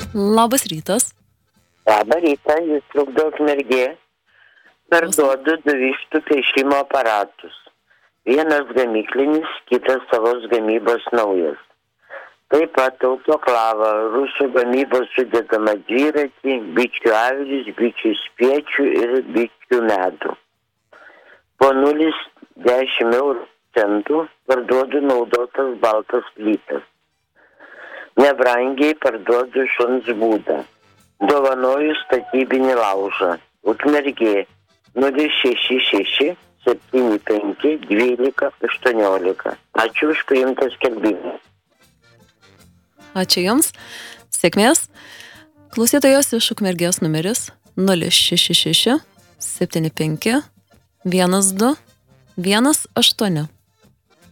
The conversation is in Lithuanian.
Labas rytas. Labą rytą, jūs trukdo Ukmergė. Parduodu 2 vištų paišymo aparatus. Vienas gamyklinis, kitas savos gamybos naujas. Taip pat autoklavą, rusų gamybos sudedamą dviratį, bičių avilis, bičių spiečių ir bičių medų. Po 0,10 eurų parduodu naudotas baltas plytas. Nebrangiai parduodu šuns būdą. Dovanoju statybinį laužą. Ukmergė 066 75 12 18. Ačiū už priimtą skelbimą. Ačiū Jums. Sėkmės. Klausytojos iš Ukmergės numeris 066 75 12 18.